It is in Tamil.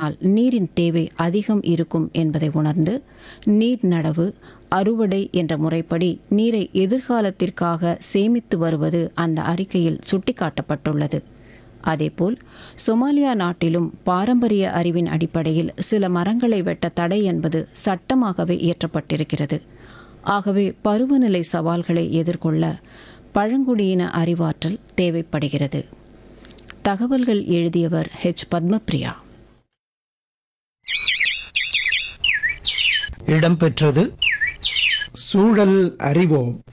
இதனால் நீரின் தேவை அதிகம் இருக்கும் என்பதை உணர்ந்து நீர் நடவு, அறுவடை என்ற முறைப்படி நீரை எதிர்காலத்திற்காக சேமித்து வருவது அந்த அறிக்கையில் சுட்டிக்காட்டப்பட்டுள்ளது. அதேபோல் சொமாலியா நாட்டிலும் பாரம்பரிய அறிவின் அடிப்படையில் சில மரங்களை வெட்ட தடை என்பது சட்டமாகவே இயற்றப்பட்டிருக்கிறது. ஆகவே பருவநிலை சவால்களை எதிர்கொள்ள பழங்குடியின அறிவாற்றல் தேவைப்படுகிறது. தகவல்கள் எழுதியவர் H. பத்மபிரியா. இடம்பெற்றது சூழல் அறிவோம்.